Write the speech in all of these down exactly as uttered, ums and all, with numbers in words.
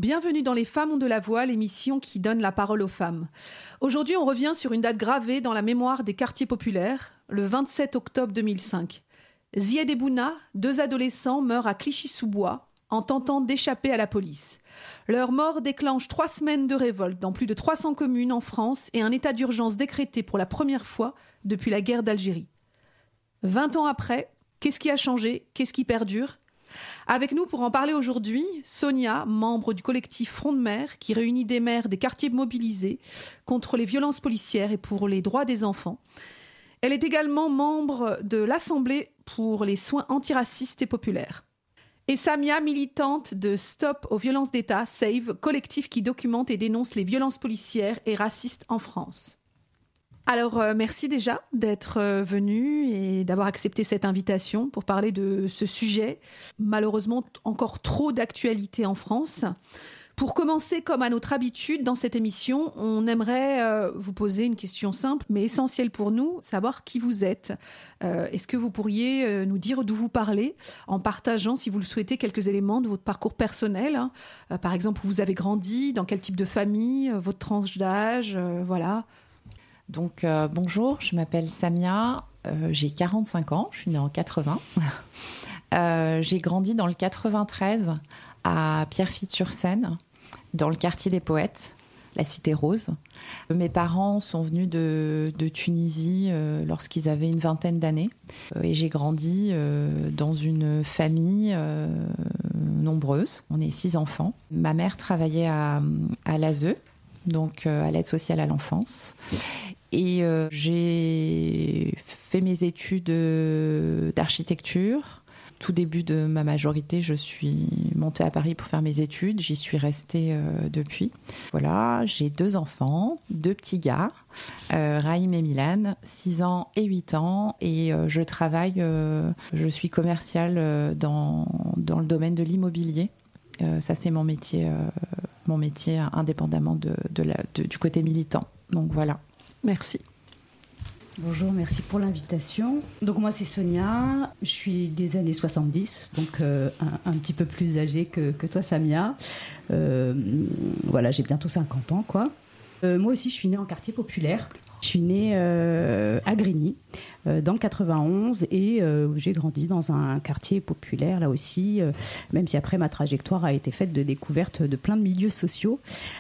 Bienvenue dans Les Femmes ont de la voix, l'émission qui donne la parole aux femmes. Aujourd'hui, on revient sur une date gravée dans la mémoire des quartiers populaires, le vingt-sept octobre deux mille cinq. Zied et Bouna, deux adolescents, meurent à Clichy-sous-Bois en tentant d'échapper à la police. Leur mort déclenche trois semaines de révolte dans plus de trois cents communes en France et un état d'urgence décrété pour la première fois depuis la guerre d'Algérie. Vingt ans après, qu'est-ce qui a changé ? Qu'est-ce qui perdure ? Avec nous pour en parler aujourd'hui, Sonia, membre du collectif Front de mer, qui réunit des maires des quartiers mobilisés contre les violences policières et pour les droits des enfants. Elle est également membre de l'Assemblée pour les soins antiracistes et populaires. Et Samia, militante de Stop aux violences d'État, SAVE, collectif qui documente et dénonce les violences policières et racistes en France. Alors, euh, merci déjà d'être euh, venu et d'avoir accepté cette invitation pour parler de ce sujet, malheureusement encore trop d'actualité en France. Pour commencer, comme à notre habitude dans cette émission, on aimerait euh, vous poser une question simple, mais essentielle pour nous, savoir qui vous êtes. Euh, est-ce que vous pourriez euh, nous dire d'où vous parlez, en partageant, si vous le souhaitez, quelques éléments de votre parcours personnel, hein. euh, Par exemple, où vous avez grandi, dans quel type de famille, euh, votre tranche d'âge, euh, voilà. Donc, euh, bonjour, je m'appelle Samia, euh, j'ai quarante-cinq ans, je suis née en quatre-vingts. euh, j'ai grandi dans le quatre-vingt-treize à Pierrefitte-sur-Seine, dans le quartier des Poètes, la Cité Rose. Mes parents sont venus de, de Tunisie euh, lorsqu'ils avaient une vingtaine d'années. Euh, et j'ai grandi euh, dans une famille euh, nombreuse. On est six enfants. Ma mère travaillait à, à l'A S E, donc euh, à l'aide sociale à l'enfance. Et euh, j'ai fait mes études euh, d'architecture. Tout début de ma majorité, je suis montée à Paris pour faire mes études. J'y suis restée euh, depuis. Voilà, j'ai deux enfants, deux petits gars, euh, Raïm et Milan, six ans et huit ans. Et euh, je travaille, euh, je suis commerciale euh, dans, dans le domaine de l'immobilier. Euh, ça, c'est mon métier, euh, mon métier indépendamment de, de la, de, du côté militant. Donc voilà. Merci. Bonjour, merci pour l'invitation. Donc moi c'est Sonia, je suis des années soixante-dix, donc euh, un, un petit peu plus âgée que, que toi Samia. Euh, voilà, j'ai bientôt cinquante ans quoi. Euh, moi aussi je suis née en quartier populaire. Je suis née euh, à Grigny, euh, dans le quatre-vingt-onze, et euh, j'ai grandi dans un quartier populaire, là aussi, euh, même si après ma trajectoire a été faite de découvertes de plein de milieux sociaux.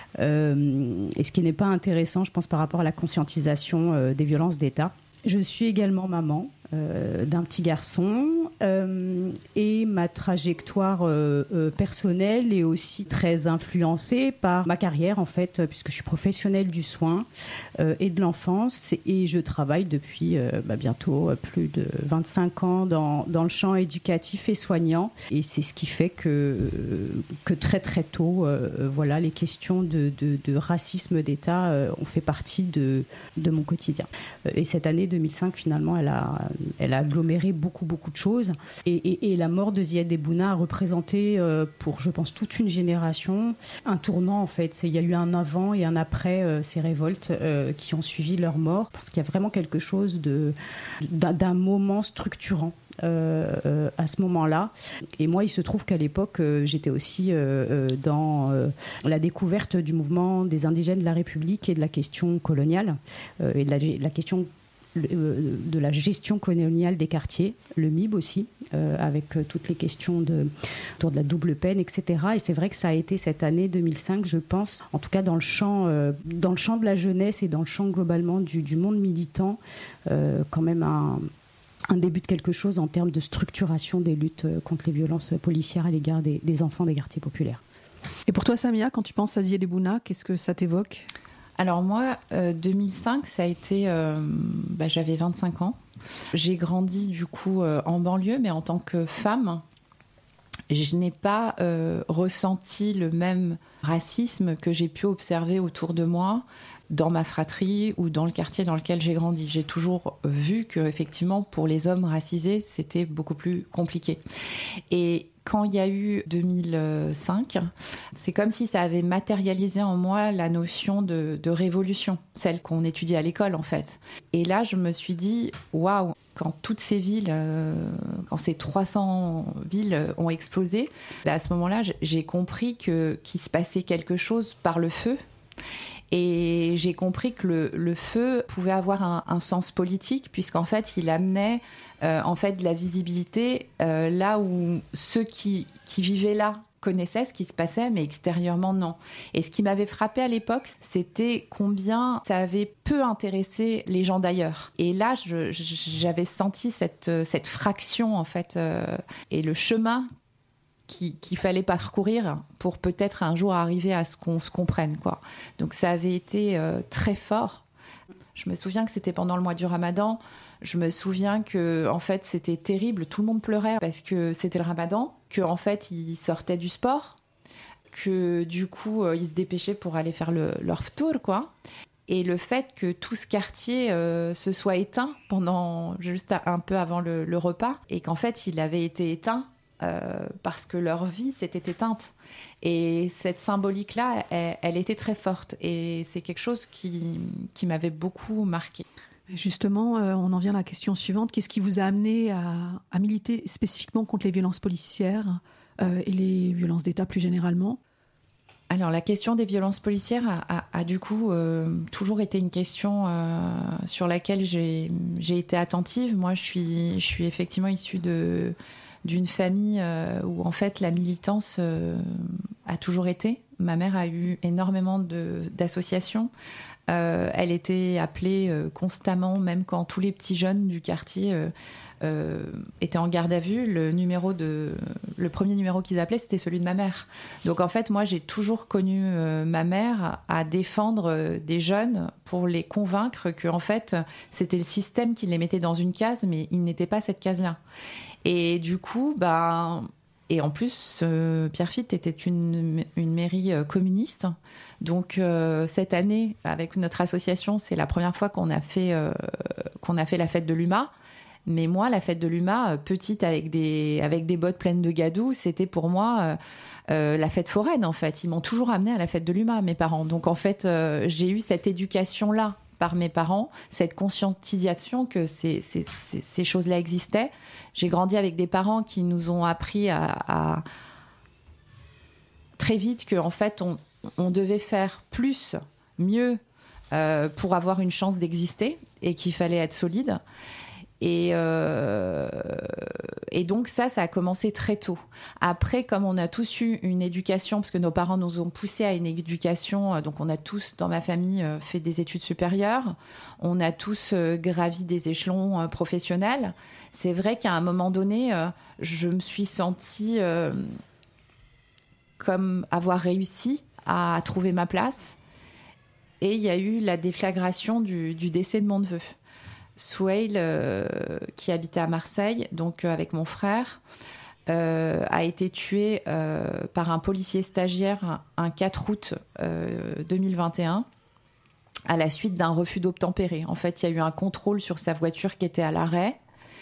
Euh, et ce qui n'est pas intéressant, je pense, par rapport à la conscientisation euh, des violences d'État. Je suis également maman euh, d'un petit garçon euh, et ma trajectoire euh, euh, personnelle est aussi très influencée par ma carrière en fait, puisque je suis professionnelle du soin euh, et de l'enfance et je travaille depuis euh, bah, bientôt plus de vingt-cinq ans dans, dans le champ éducatif et soignant, et c'est ce qui fait que, que très très tôt euh, voilà, les questions de, de, de racisme d'État euh, ont fait partie de, de mon quotidien. Et cette année deux mille cinq, finalement, elle a, elle a aggloméré beaucoup, beaucoup de choses. Et, et, et la mort de Zied et Bouna a représenté, euh, pour, je pense, toute une génération, un tournant, en fait. C'est, il y a eu un avant et un après euh, ces révoltes euh, qui ont suivi leur mort, parce qu'il y a vraiment quelque chose de, d'un, d'un moment structurant. Euh, euh, à ce moment-là. Et moi, il se trouve qu'à l'époque, euh, j'étais aussi euh, euh, dans euh, la découverte du mouvement des indigènes de la République et de la question coloniale, euh, et de la, la question euh, de la gestion coloniale des quartiers, le M I B aussi, euh, avec euh, toutes les questions de, autour de la double peine, et cetera. Et c'est vrai que ça a été cette année deux mille cinq, je pense, en tout cas dans le champ, euh, dans le champ de la jeunesse et dans le champ globalement du, du monde militant, euh, quand même un un début de quelque chose en termes de structuration des luttes contre les violences policières à l'égard des, des enfants des quartiers populaires. Et pour toi, Samia, quand tu penses à Zied et Bouna, qu'est-ce que ça t'évoque ? Alors moi, euh, deux mille cinq, ça a été... Euh, bah, j'avais vingt-cinq ans. J'ai grandi du coup euh, en banlieue, mais en tant que femme, je n'ai pas euh, ressenti le même racisme que j'ai pu observer autour de moi, dans ma fratrie ou dans le quartier dans lequel j'ai grandi. J'ai toujours vu que, effectivement, pour les hommes racisés, c'était beaucoup plus compliqué. Et quand il y a eu deux mille cinq, c'est comme si ça avait matérialisé en moi la notion de, de révolution, celle qu'on étudie à l'école en fait. Et là, je me suis dit, waouh, quand toutes ces villes, euh, quand ces trois cents villes ont explosé, bah à ce moment-là, j'ai compris que, qu'il se passait quelque chose par le feu. Et j'ai compris que le, le feu pouvait avoir un, un sens politique, puisqu'en fait, il amenait euh, en fait, de la visibilité euh, là où ceux qui, qui vivaient là connaissaient ce qui se passait, mais extérieurement, non. Et ce qui m'avait frappé à l'époque, c'était combien ça avait peu intéressé les gens d'ailleurs. Et là, je, j'avais senti cette, cette fraction, en fait, euh, et le chemin Qui, qu'il fallait parcourir pour peut-être un jour arriver à ce qu'on se comprenne, quoi. Donc ça avait été euh, très fort. Je me souviens que c'était pendant le mois du Ramadan. Je me souviens que en fait c'était terrible. Tout le monde pleurait parce que c'était le Ramadan, que en fait ils sortaient du sport, que du coup euh, ils se dépêchaient pour aller faire le, leur tour, quoi. Et le fait que tout ce quartier euh, se soit éteint pendant juste un peu avant le, le repas, et qu'en fait il avait été éteint Euh, parce que leur vie s'était éteinte. Et cette symbolique-là, elle, elle était très forte. Et c'est quelque chose qui, qui m'avait beaucoup marqué. Justement, euh, on en vient à la question suivante. Qu'est-ce qui vous a amené à, à militer spécifiquement contre les violences policières euh, et les violences d'État plus généralement ? Alors, la question des violences policières a, a, a du coup euh, toujours été une question euh, sur laquelle j'ai, j'ai été attentive. Moi, je suis, je suis effectivement issue de... d'une famille euh, où en fait la militance euh, a toujours été. Ma mère a eu énormément de, d'associations. Euh, elle était appelée euh, constamment, même quand tous les petits jeunes du quartier euh, euh, étaient en garde à vue. Le, numéro de, le premier numéro qu'ils appelaient, c'était celui de ma mère. Donc en fait, moi, j'ai toujours connu euh, ma mère à défendre euh, des jeunes pour les convaincre que en fait, c'était le système qui les mettait dans une case, mais ils n'étaient pas cette case-là. Et du coup, bah, et en plus, euh, Pierrefitte était une, une mairie euh, communiste. Donc, euh, cette année, avec notre association, c'est la première fois qu'on a fait, euh, qu'on a fait la fête de l'U M A. Mais moi, la fête de l'U M A, petite, avec des, avec des bottes pleines de gadou, c'était pour moi euh, euh, la fête foraine, en fait. Ils m'ont toujours amenée à la fête de l'U M A, mes parents. Donc, en fait, euh, j'ai eu cette éducation-là par mes parents, cette conscientisation que ces, ces, ces, ces choses-là existaient. J'ai grandi avec des parents qui nous ont appris à, à très vite qu'en fait, on, on devait faire plus, mieux euh, pour avoir une chance d'exister et qu'il fallait être solide. Et, euh, et donc ça, ça a commencé très tôt. Après, comme on a tous eu une éducation, parce que nos parents nous ont poussés à une éducation, donc on a tous, dans ma famille, fait des études supérieures, on a tous gravi des échelons professionnels. C'est vrai qu'à un moment donné, je me suis sentie euh, comme avoir réussi à trouver ma place. Et il y a eu la déflagration du, du décès de mon neveu. Souheil, euh, qui habitait à Marseille, donc euh, avec mon frère, euh, a été tué euh, par un policier stagiaire un quatre août euh, deux mille vingt et un à la suite d'un refus d'obtempérer. En fait, il y a eu un contrôle sur sa voiture qui était à l'arrêt.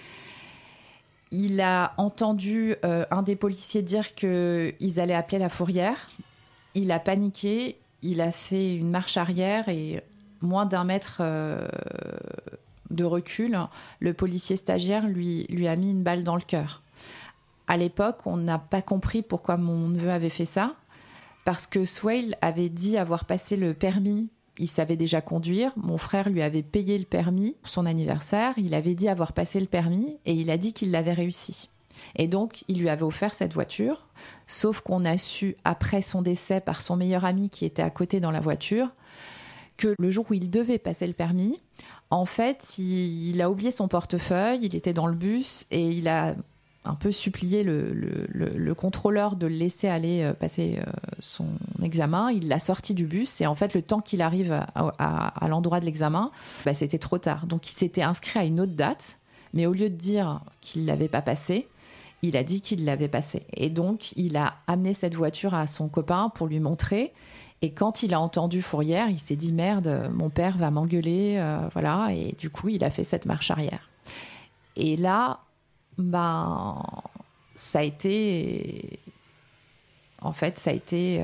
Il a entendu euh, un des policiers dire qu'ils allaient appeler la fourrière. Il a paniqué, il a fait une marche arrière et moins d'un mètre... Euh, de recul, le policier stagiaire lui, lui a mis une balle dans le cœur. À l'époque, on n'a pas compris pourquoi mon neveu avait fait ça, parce que Souheil avait dit avoir passé le permis, il savait déjà conduire, mon frère lui avait payé le permis pour son anniversaire, il avait dit avoir passé le permis et il a dit qu'il l'avait réussi. Et donc, il lui avait offert cette voiture, sauf qu'on a su, après son décès, par son meilleur ami qui était à côté dans la voiture, que le jour où il devait passer le permis, en fait, il, il a oublié son portefeuille, il était dans le bus et il a un peu supplié le, le, le, le contrôleur de le laisser aller euh, passer euh, son examen. Il l'a sorti du bus et en fait, le temps qu'il arrive à, à, à l'endroit de l'examen, bah, c'était trop tard. Donc, il s'était inscrit à une autre date, mais au lieu de dire qu'il ne l'avait pas passé, il a dit qu'il l'avait passé. Et donc, il a amené cette voiture à son copain pour lui montrer. Et quand il a entendu Fourrière, il s'est dit « Merde, mon père va m'engueuler. Euh, » voilà. Et du coup, il a fait cette marche arrière. Et là, ben, ça a été... En fait, ça a été... Euh,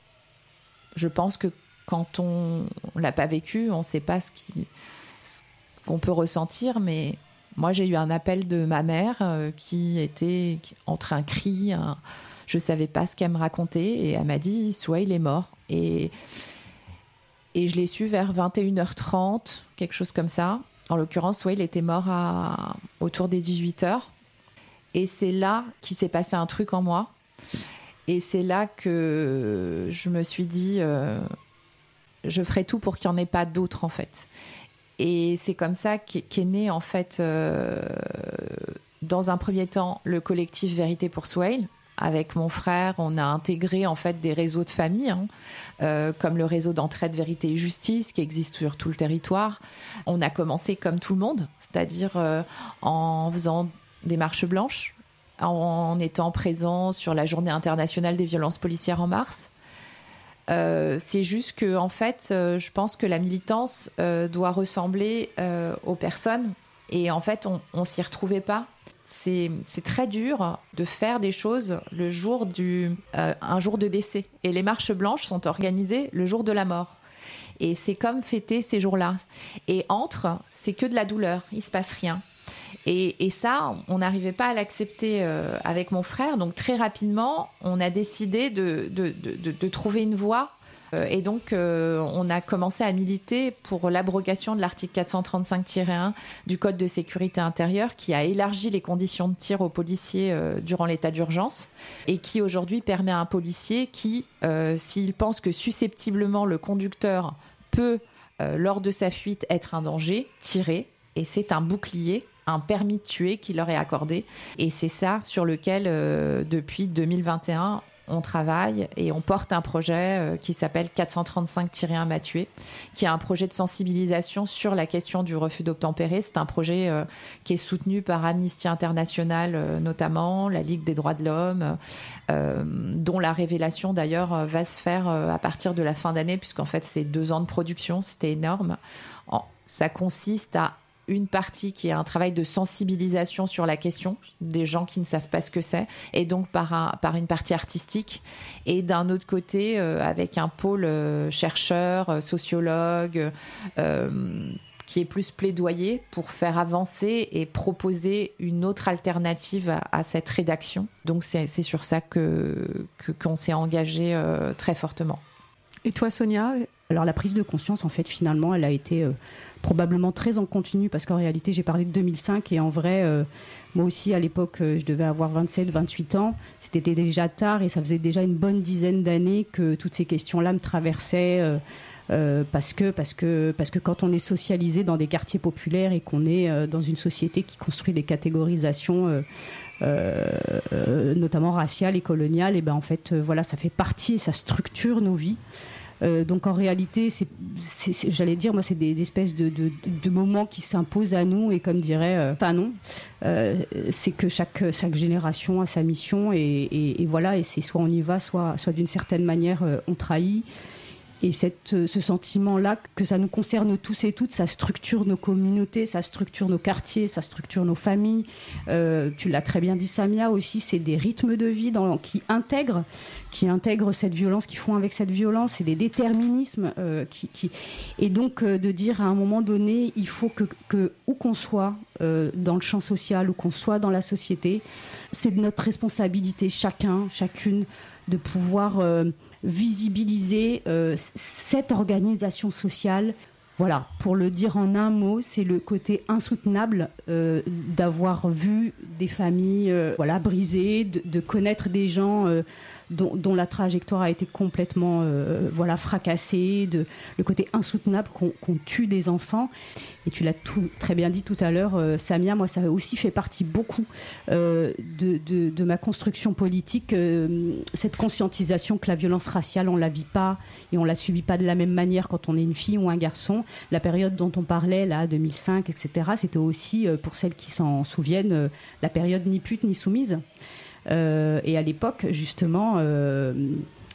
je pense que quand on ne l'a pas vécu, on ne sait pas ce, qui, ce qu'on peut ressentir, mais moi, j'ai eu un appel de ma mère euh, qui était entre un cri, un... je ne savais pas ce qu'elle me racontait, et elle m'a dit « Souheil est mort ». Et, et je l'ai su vers vingt et une heures trente, quelque chose comme ça. En l'occurrence, Souheil était mort à... autour des dix-huit heures. Et c'est là qu'il s'est passé un truc en moi. Et c'est là que je me suis dit... Euh... je ferai tout pour qu'il n'y en ait pas d'autres, en fait. Et c'est comme ça qu'est, qu'est né, en fait, euh, dans un premier temps, le collectif Vérité pour Souheil. Avec mon frère, on a intégré, en fait, des réseaux de famille, hein, euh, comme le réseau d'entraide Vérité et Justice, qui existe sur tout le territoire. On a commencé comme tout le monde, c'est-à-dire euh, en faisant des marches blanches, en étant présent sur la Journée internationale des violences policières en mars. Euh, c'est juste que, en fait, euh, je pense que la militance euh, doit ressembler euh, aux personnes. Et en fait, on, on s'y retrouvait pas. C'est, c'est très dur de faire des choses le jour du, euh, un jour de décès. Et les marches blanches sont organisées le jour de la mort. Et c'est comme fêter ces jours-là. Et entre, c'est que de la douleur. Il se passe rien. Et, et ça, on n'arrivait pas à l'accepter euh, avec mon frère. Donc, très rapidement, on a décidé de, de, de, de, de trouver une voie. Euh, et donc, euh, on a commencé à militer pour l'abrogation de l'article quatre cent trente-cinq tiret un du Code de sécurité intérieure, qui a élargi les conditions de tir aux policiers euh, durant l'état d'urgence et qui, aujourd'hui, permet à un policier qui, euh, s'il pense que susceptiblement le conducteur peut, euh, lors de sa fuite, être un danger, tirer. Et c'est un bouclier, un permis de tuer qui leur est accordé. Et c'est ça sur lequel, euh, depuis deux mille vingt et un, on travaille et on porte un projet euh, qui s'appelle quatre cent trente-cinq tiret un m'a tué, qui est un projet de sensibilisation sur la question du refus d'obtempérer. C'est un projet euh, qui est soutenu par Amnesty International, euh, notamment, la Ligue des droits de l'homme, euh, dont la révélation, d'ailleurs, va se faire euh, à partir de la fin d'année, puisqu'en fait, c'est deux ans de production. C'était énorme. En, ça consiste à une partie qui est un travail de sensibilisation sur la question, des gens qui ne savent pas ce que c'est, et donc par, un, par une partie artistique, et d'un autre côté, euh, avec un pôle euh, chercheur, euh, sociologue, euh, qui est plus plaidoyer pour faire avancer et proposer une autre alternative à, à cette rédaction. Donc c'est, c'est sur ça que, que, qu'on s'est engagé euh, très fortement. Et toi, Sonia ? Alors la prise de conscience, en fait, finalement, elle a été euh, probablement très en continu, parce qu'en réalité, j'ai parlé de deux mille cinq, et en vrai, euh, moi aussi, à l'époque, euh, je devais avoir vingt-sept, vingt-huit ans. C'était déjà tard, et ça faisait déjà une bonne dizaine d'années que toutes ces questions-là me traversaient, euh, euh, parce que, parce que, parce que quand on est socialisé dans des quartiers populaires et qu'on est euh, dans une société qui construit des catégorisations... Euh, Euh, euh, notamment raciales et coloniales, et ben en fait, euh, voilà, ça fait partie et ça structure nos vies. Euh, donc en réalité, c'est, c'est, c'est, j'allais dire, moi, c'est des, des espèces de, de, de moments qui s'imposent à nous, et comme dirait euh, Fanon, euh, c'est que chaque, chaque génération a sa mission, et, et, et voilà, et c'est soit on y va, soit, soit d'une certaine manière euh, on trahit. Et cette, ce sentiment-là, que ça nous concerne tous et toutes, ça structure nos communautés, ça structure nos quartiers, ça structure nos familles. Euh, tu l'as très bien dit, Samia, aussi, c'est des rythmes de vie dans, qui intègrent qui intègrent cette violence, qui font avec cette violence, c'est des déterminismes. Euh, qui, qui... Et donc, euh, de dire à un moment donné, il faut que, que où qu'on soit euh, dans le champ social, où qu'on soit dans la société, c'est de notre responsabilité, chacun, chacune, de pouvoir... Euh, visibiliser euh, cette organisation sociale. Voilà, pour le dire en un mot, c'est le côté insoutenable euh, d'avoir vu des familles euh, voilà, brisées, de, de connaître des gens euh, dont, dont la trajectoire a été complètement euh, voilà, fracassée, de, le côté insoutenable qu'on, qu'on tue des enfants. Et tu l'as tout, très bien dit tout à l'heure, euh, Samia, moi ça a aussi fait partie beaucoup euh, de, de, de ma construction politique, euh, cette conscientisation que la violence raciale, on ne la vit pas et on ne la subit pas de la même manière quand on est une fille ou un garçon. La période dont on parlait, là, deux mille cinq, et cetera, c'était aussi, euh, pour celles qui s'en souviennent, euh, la période ni pute ni soumise. Euh, et à l'époque, justement... Euh,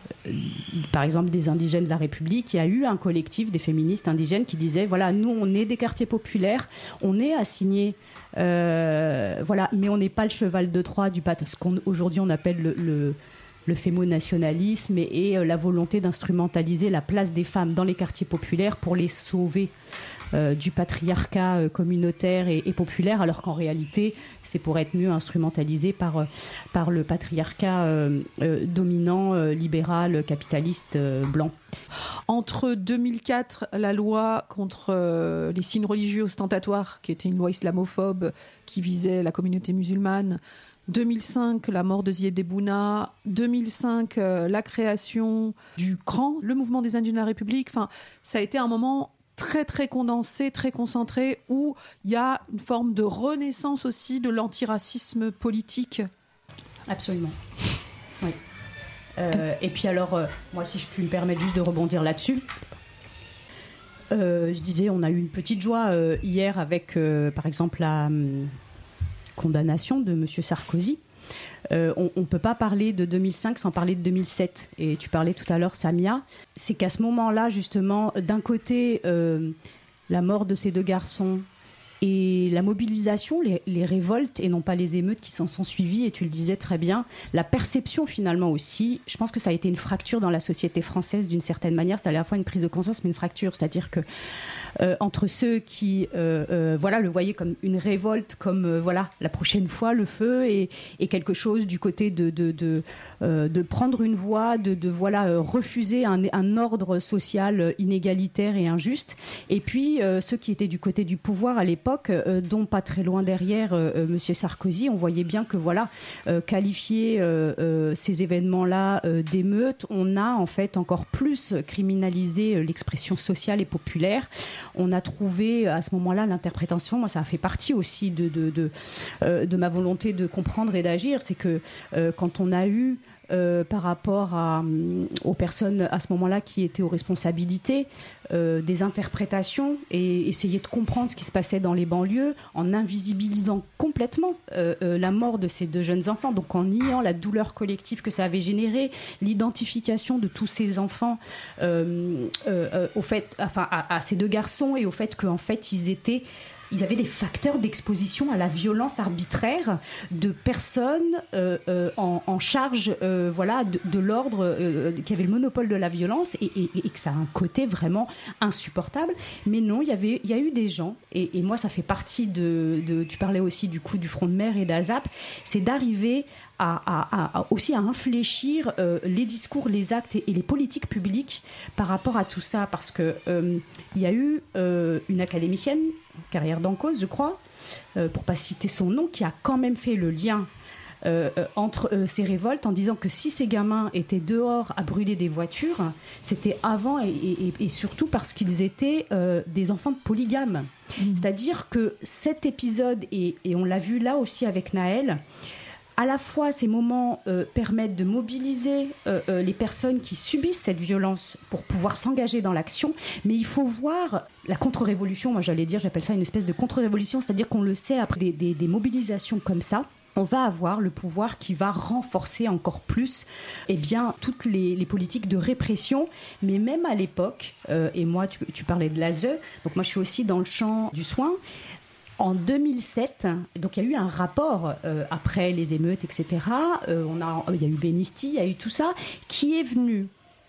par exemple des indigènes de la République, il y a eu un collectif des féministes indigènes qui disaient voilà, nous on est des quartiers populaires, on est assignés, euh, voilà, mais on n'est pas le cheval de Troie du pat- ce qu'aujourd'hui on appelle le, le, le fémonationalisme et, et euh, la volonté d'instrumentaliser la place des femmes dans les quartiers populaires pour les sauver Euh, du patriarcat euh, communautaire et, et populaire, alors qu'en réalité, c'est pour être mieux instrumentalisé par, euh, par le patriarcat euh, euh, dominant, euh, libéral, capitaliste, euh, blanc. Entre deux mille quatre, la loi contre euh, les signes religieux ostentatoires, qui était une loi islamophobe qui visait la communauté musulmane, deux mille cinq, la mort de Zied Bouna, deux mille cinq, euh, la création du C R A N, le mouvement des indigènes de la République, enfin, ça a été un moment très très condensé, très concentré, où il y a une forme de renaissance aussi de l'antiracisme politique. Absolument. Oui. Euh, et puis alors, euh, moi si je puis me permettre juste de rebondir là-dessus, euh, je disais, on a eu une petite joie euh, hier avec, euh, par exemple, la hum, condamnation de M. Sarkozy. Euh, on ne peut pas parler de deux mille cinq sans parler de deux mille sept. Et tu parlais tout à l'heure, Samia. C'est qu'à ce moment-là, justement, d'un côté, euh, la mort de ces deux garçons et la mobilisation, les, les révoltes, et non pas les émeutes qui s'en sont suivies, et tu le disais très bien, la perception finalement aussi, je pense que ça a été une fracture dans la société française d'une certaine manière. C'est à la fois une prise de conscience, mais une fracture. C'est-à-dire que Euh, entre ceux qui euh, euh, voilà, le voyaient comme une révolte, comme euh, voilà, la prochaine fois le feu, et, et quelque chose du côté de, de, de, euh, de prendre une voie, de, de voilà, euh, refuser un, un ordre social inégalitaire et injuste. Et puis euh, ceux qui étaient du côté du pouvoir à l'époque, euh, dont pas très loin derrière euh, M. Sarkozy, on voyait bien que voilà, euh, qualifier euh, euh, ces événements-là euh, d'émeutes, on a en fait encore plus criminalisé euh, l'expression sociale et populaire. On a trouvé à ce moment-là l'interprétation, moi ça a fait partie aussi de, de, de, euh, de ma volonté de comprendre et d'agir, c'est que euh, quand on a eu euh, par rapport à, aux personnes à ce moment-là qui étaient aux responsabilités, euh, des interprétations et essayer de comprendre ce qui se passait dans les banlieues en invisibilisant complètement euh, euh, la mort de ces deux jeunes enfants, donc en niant la douleur collective que ça avait générée, l'identification de tous ces enfants euh, euh, euh, au fait, enfin, à, à ces deux garçons et au fait qu'en fait ils étaient ils avaient des facteurs d'exposition à la violence arbitraire de personnes euh, euh, en, en charge euh, voilà, de, de l'ordre, euh, qui avait le monopole de la violence, et, et, et que ça a un côté vraiment insupportable. Mais non, il y avait, il y a eu des gens, et, et moi ça fait partie de, de... Tu parlais aussi du coup du Front de mer et d'ASAP, c'est d'arriver À, à, à, aussi à infléchir euh, les discours, les actes et, et les politiques publiques par rapport à tout ça, parce que euh, il y a eu euh, une académicienne, Carrière d'Encausse, je crois, euh, pour pas citer son nom, qui a quand même fait le lien euh, euh, entre euh, ces révoltes en disant que si ces gamins étaient dehors à brûler des voitures, c'était avant et, et, et surtout parce qu'ils étaient euh, des enfants de polygames. Mmh. C'est-à-dire que cet épisode, et, et on l'a vu là aussi avec Naël, à la fois, ces moments euh, permettent de mobiliser euh, euh, les personnes qui subissent cette violence pour pouvoir s'engager dans l'action, mais il faut voir la contre-révolution, moi j'allais dire, j'appelle ça une espèce de contre-révolution, c'est-à-dire qu'on le sait, après des, des, des mobilisations comme ça, on va avoir le pouvoir qui va renforcer encore plus eh bien, toutes les, les politiques de répression. Mais même à l'époque, euh, et moi tu, tu parlais de l'A S E, donc moi je suis aussi dans le champ du soin. En deux mille sept, donc il y a eu un rapport euh, après les émeutes, et cetera. Euh, on a, il y a eu Benisti, il y a eu tout ça, qui est venu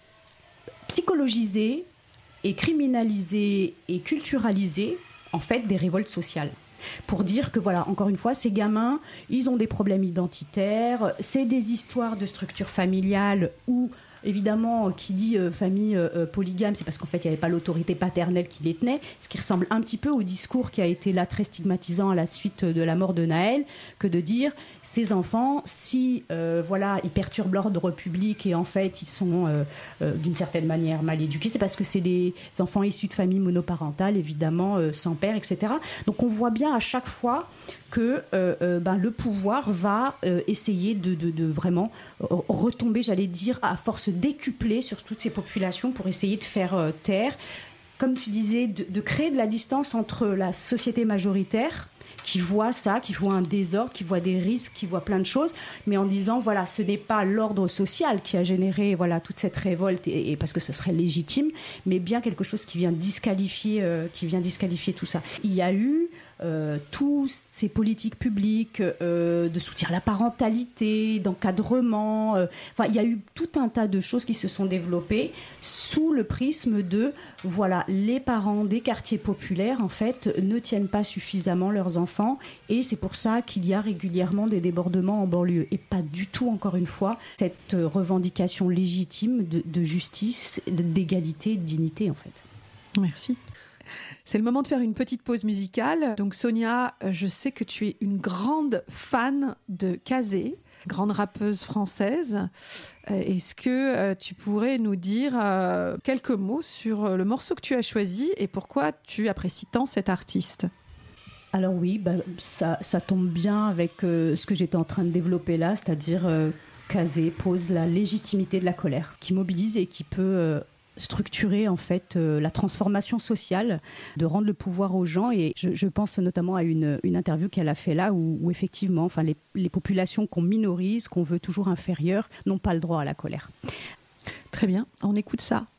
psychologiser et criminaliser et culturaliser en fait des révoltes sociales. Pour dire que, voilà, encore une fois, ces gamins, ils ont des problèmes identitaires, c'est des histoires de structures familiales où, évidemment, qui dit euh, famille euh, polygame, c'est parce qu'en fait, il n'y avait pas l'autorité paternelle qui les tenait, ce qui ressemble un petit peu au discours qui a été là très stigmatisant à la suite de la mort de Naël, que de dire, ces enfants, si euh, voilà, ils perturbent l'ordre public et en fait, ils sont euh, euh, d'une certaine manière mal éduqués, c'est parce que c'est des enfants issus de familles monoparentales, évidemment, euh, sans père, et cetera. Donc, on voit bien à chaque fois que euh, euh, ben, le pouvoir va euh, essayer de, de, de vraiment euh, retomber, j'allais dire, à force décuplée sur toutes ces populations pour essayer de faire euh, taire, comme tu disais, de, de créer de la distance entre la société majoritaire qui voient ça, qui voient un désordre, qui voient des risques, qui voient plein de choses, mais en disant voilà, ce n'est pas l'ordre social qui a généré voilà toute cette révolte, et, et parce que ce serait légitime, mais bien quelque chose qui vient disqualifier, euh, qui vient disqualifier tout ça. Il y a eu Euh, toutes ces politiques publiques euh, de soutien à la parentalité, d'encadrement, euh, enfin, il y a eu tout un tas de choses qui se sont développées sous le prisme de voilà, les parents des quartiers populaires en fait ne tiennent pas suffisamment leurs enfants, et c'est pour ça qu'il y a régulièrement des débordements en banlieue, et pas du tout, encore une fois, cette revendication légitime de, de justice, d'égalité, de dignité en fait. Merci. C'est le moment de faire une petite pause musicale. Donc Sonia, je sais que tu es une grande fan de Kazé, grande rappeuse française. Est-ce que tu pourrais nous dire quelques mots sur le morceau que tu as choisi et pourquoi tu apprécies tant cet artiste ? Alors oui, bah, ça, ça tombe bien avec euh, ce que j'étais en train de développer là, c'est-à-dire euh, Kazé pose la légitimité de la colère, qui mobilise et qui peut... Euh, structurer en fait euh, la transformation sociale, de rendre le pouvoir aux gens, et je, je pense notamment à une, une interview qu'elle a fait là où, où effectivement enfin, les, les populations qu'on minorise, qu'on veut toujours inférieures, n'ont pas le droit à la colère. Très bien, on écoute ça.